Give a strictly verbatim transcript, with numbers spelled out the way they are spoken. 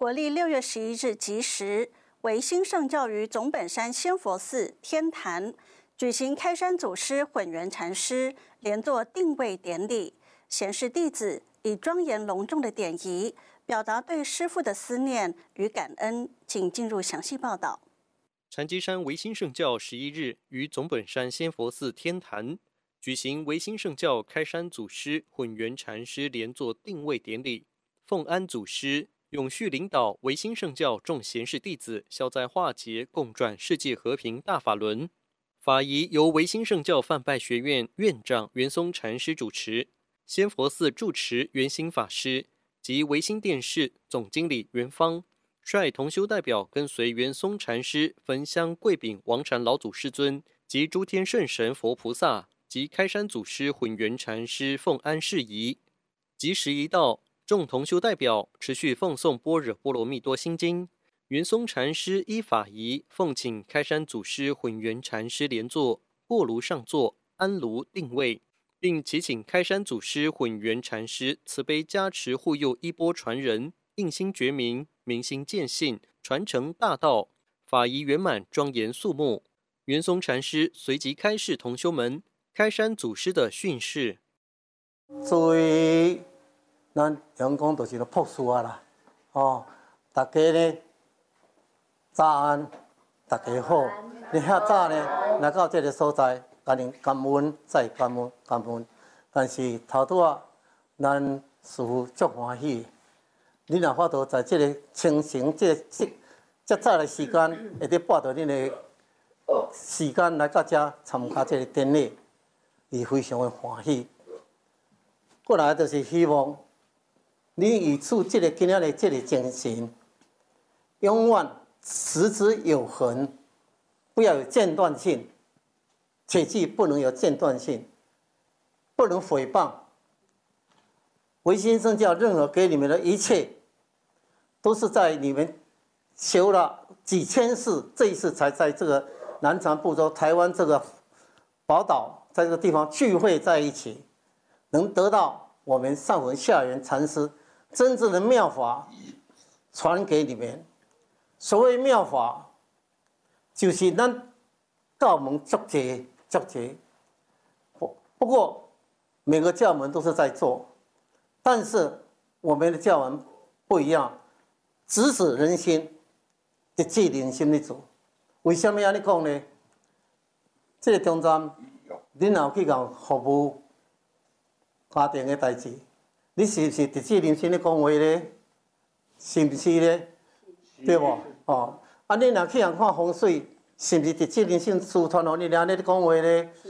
国历六月十一日吉时，维新圣教于总本山仙佛寺天坛举行开山祖师混元禅师莲座定位典礼，显示弟子以庄严隆重的典仪，表达对师父的思念与感恩。请进入详细报道。 禅机山维新圣教十一日于总本山仙佛寺天坛举行维新圣教开山祖师混元禅师莲座定位典礼，奉安祖师永续领导维新圣教众贤士弟子消灾化解，共转世界和平大法轮。法仪由维新圣教范拜学院院长元松禅师主持，仙佛寺住持元兴法师及维新电视总经理元芳率同修代表跟随元松禅师焚香跪禀王禅老祖师尊及诸天圣神佛菩萨及开山祖师混元禅师奉安事宜。吉时一到，众同修代表持续奉诵般若波罗蜜多心经，元松禅师依法仪奉请开山祖师混元禅师莲座过炉上座安炉定位，并祈请开山祖师混元禅师慈悲加持护佑衣钵传人，印心觉明，明心见性，传承大道，法仪圆满庄严肃穆。元松禅师随即开示同修们开山祖师的训示。 作为咱阳光就是个朴素啊啦，哦，大家呢早安，大家好。你遐早呢来到这个所在，甲您感恩再感恩感恩。但是头拄啊，咱师父足欢喜。你若法度在这个清晨这这这早的时间，会得拨到恁的时间来到这参加这个典礼，伊非常的欢喜。过来就是希望你以处这个今仔日这个精神，永远持之有恒，不要有间断性，切记不能有间断性，不能诽谤。维新圣教任何给你们的一切，都是在你们修了几千世，这一次才在这个南传部洲台湾这个宝岛，在这个地方聚会在一起，能得到我们上文下元禅师真正的妙法传给你们。所谓妙法，就是咱教门足节足节，不不过每个教门都是在做。但是我们的教门不一样，直指人心，直指人心的做。为什么要你讲呢？这个中站，你若去讲服务家庭的代志，你是不是直指人心的讲话呢？是不是呢？对不？哦，啊，你若去人看风水，是不是直指人心师传互你俩咧讲话呢？